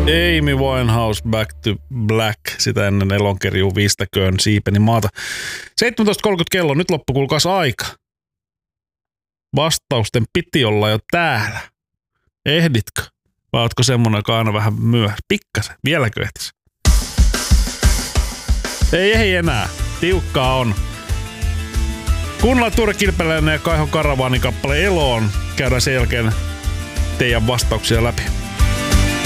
Amy Winehouse, Back to Black, sitä ennen Elonkerjuu viistäköön siipeni maata. 17.30 kello, nyt loppu kuulkaas aika. Vastausten piti olla jo täällä. Ehditkö? Vai ootko semmonen, joka aina vähän myöhässä? Pikkasen, vieläkö ehtis? Ei enää, tiukkaa on. Kuunnellaan Tuure Kilpeläinen ja Kaiho Karavaanin kappale Eloon. Käydään sen jälkeen teidän vastauksia läpi.